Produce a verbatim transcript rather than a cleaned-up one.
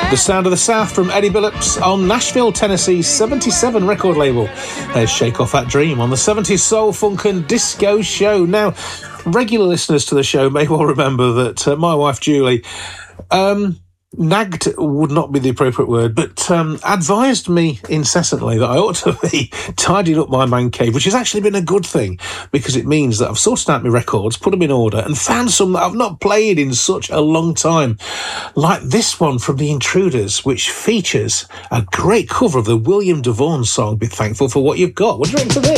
The Sound of the South from Eddie Billups on Nashville, Tennessee's seventy-seven record label. There's Shake Off That Dream on the seventies Soul, Funk and Disco Show. Now, regular listeners to the show may well remember that uh, my wife Julie um, nagged would not be the appropriate word, but um, advised me incessantly that I ought to be tidying up my man cave, which has actually been a good thing because it means that I've sorted out my records, put them in order, and found some that I've not played in such a long time, like this one from The Intruders, which features a great cover of the William DeVaughn song, Be Thankful for What You've Got. What do you think to this?